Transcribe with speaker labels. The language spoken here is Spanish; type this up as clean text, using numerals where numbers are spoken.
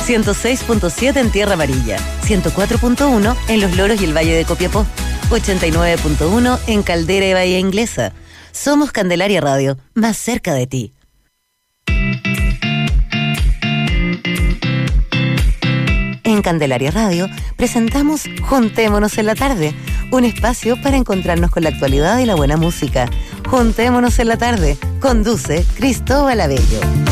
Speaker 1: 106.7 en Tierra Amarilla, 104.1 en Los Loros y el Valle de Copiapó, 89.1 en Caldera y Bahía Inglesa. Somos Candelaria Radio, más cerca de ti. En Candelaria Radio presentamos Juntémonos en la Tarde, un espacio para encontrarnos con la actualidad y la buena música. Juntémonos en la Tarde, conduce Cristóbal Abello.